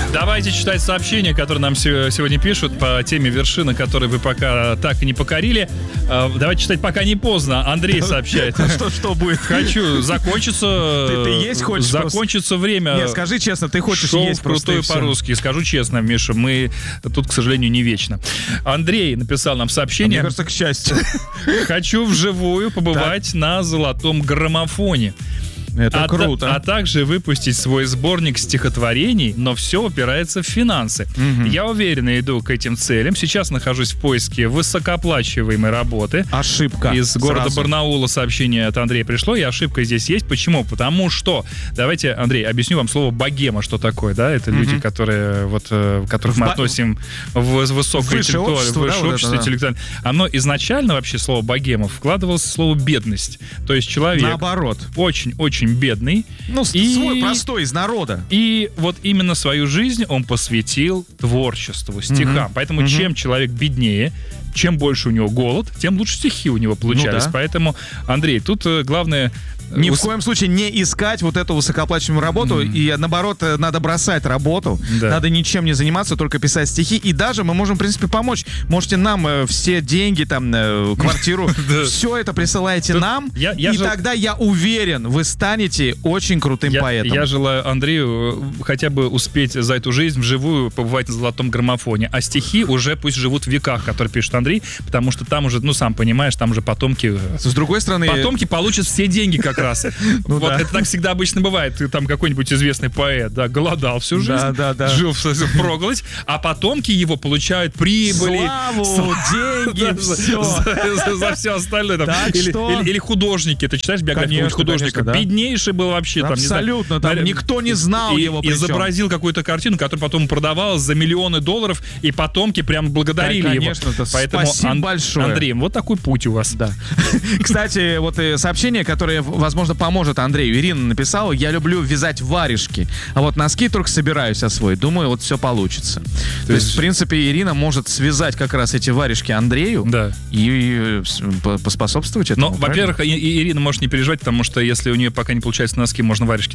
Давайте читать сообщения, которые нам сегодня пишут по теме вершины, которые вы пока так и не покорили. Давайте читать, пока не поздно. Андрей сообщает. Что будет? Хочу. Закончится... Ты есть хочешь? Закончится время. Нет, скажи честно, ты хочешь шоу есть просто. Крутой по-русски. Скажу честно, Миша, мы тут, к сожалению, не вечно. Андрей написал нам сообщение. Мне кажется, к счастью. Хочу вживую побывать на золотом граммофоне. Это круто. А также выпустить свой сборник стихотворений, но все упирается в финансы. Я уверенно иду к этим целям. Сейчас нахожусь в поиске высокооплачиваемой работы. Ошибка. Из города Барнаула сообщение от Андрея пришло, и ошибка здесь есть. Почему? Потому что, давайте, Андрей, объясню вам слово богема, что такое, да? Это люди, которые, которых мы относим в высокое общество интеллектуальное. Оно изначально, вообще, слово богема вкладывалось в слово бедность. То есть человек... Наоборот. Очень бедный. Свой простой, из народа. И вот именно свою жизнь он посвятил творчеству, стихам. Поэтому чем человек беднее, чем больше у него голод, тем лучше стихи у него получались. Поэтому, Андрей, тут главное... Ни в коем случае не искать вот эту высокооплачиваемую работу, и наоборот, надо бросать работу, надо ничем не заниматься, только писать стихи, и даже мы можем, в принципе, помочь. Можете нам все деньги, там, квартиру, все это присылайте нам, и тогда, я уверен, вы станете очень крутым поэтом. Я желаю Андрею хотя бы успеть за эту жизнь вживую побывать на золотом граммофоне, а стихи уже пусть живут в веках, которые пишет Андрей, потому что там уже, сам понимаешь, там уже потомки... С другой стороны... Потомки получат все деньги как раз. Это так всегда обычно бывает. Ты там какой-нибудь известный поэт, голодал всю жизнь, жил впроголодь, а потомки его получают прибыли, славу, деньги, все. За все остальное. Или художники. Ты читаешь биографию художника? Беднейший был вообще. Абсолютно. Там никто не знал его. Изобразил какую-то картину, которую потом продавалась за миллионы долларов, и потомки прям благодарили его. Поэтому, спасибо большое. Андрей, вот такой путь у вас. Кстати, вот сообщение, которое, возможно, поможет Андрею. Ирина написала: я люблю вязать варежки, а вот носки только собираюсь освоить. Думаю, вот все получится. То есть, в принципе, Ирина может связать как раз эти варежки Андрею и поспособствовать этому. Но, во-первых, Ирина может не переживать, потому что если у нее пока не получается носки, можно варежки